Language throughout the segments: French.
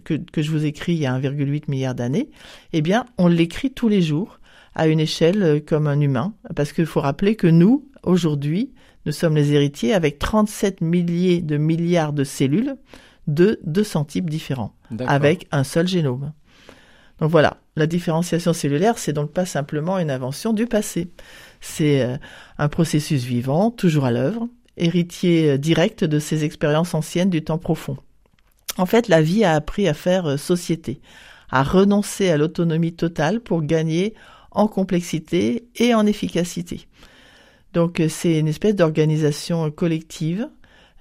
que je vous écris il y a 1,8 milliard d'années, eh bien, on l'écrit tous les jours à une échelle comme un humain. Parce qu'il faut rappeler que nous, aujourd'hui, nous sommes les héritiers avec 37 milliers de milliards de cellules de 200 types différents, avec un seul génome. Donc voilà, la différenciation cellulaire, c'est donc pas simplement une invention du passé. C'est un processus vivant, toujours à l'œuvre, héritier direct de ces expériences anciennes du temps profond. En fait, la vie a appris à faire société, à renoncer à l'autonomie totale pour gagner en complexité et en efficacité. Donc c'est une espèce d'organisation collective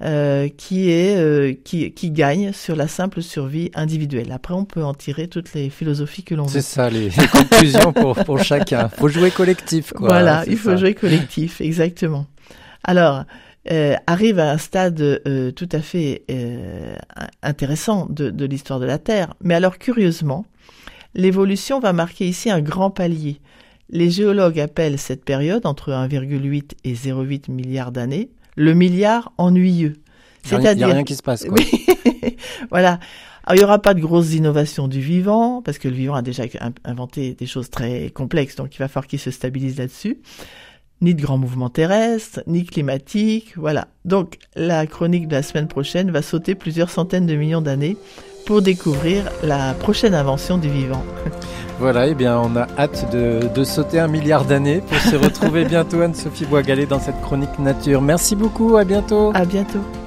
qui gagne sur la simple survie individuelle. Après, on peut en tirer toutes les philosophies que l'on veut. C'est ça, les conclusions pour chacun. Il faut jouer collectif, quoi. Voilà, il faut jouer collectif, exactement. Alors, arrive à un stade tout à fait intéressant de l'histoire de la Terre. Mais alors, curieusement, l'évolution va marquer ici un grand palier. Les géologues appellent cette période, entre 1,8 et 0,8 milliard d'années, le milliard ennuyeux. C'est-à-dire, il n'y a rien qui se passe, quoi. Voilà. Alors, il n'y aura pas de grosses innovations du vivant, parce que le vivant a déjà inventé des choses très complexes, donc il va falloir qu'il se stabilise là-dessus. Ni de grands mouvements terrestres, ni climatiques, voilà. Donc, la chronique de la semaine prochaine va sauter plusieurs centaines de millions d'années pour découvrir la prochaine invention du vivant. Voilà, eh bien, on a hâte de sauter 1 milliard d'années pour se retrouver bientôt, Anne-Sophie Boisgalet, dans cette chronique nature. Merci beaucoup, à bientôt. À bientôt.